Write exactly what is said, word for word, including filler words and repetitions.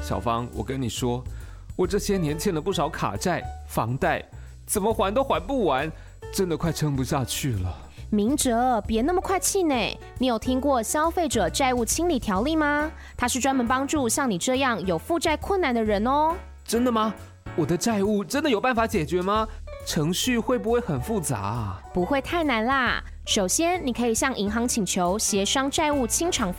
小芳，我跟你说，我这些年欠了不少卡债、房贷，怎么还都还不完，真的快撑不下去了。 明哲，别那么快气馁。你有听过消费者债务清理条例吗？它是专门帮助像你这样有负债困难的人哦。 真的吗？我的债务真的有办法解决吗？程序会不会很复杂啊？ 不会太难啦。首先，你可以向银行请求协商债务清偿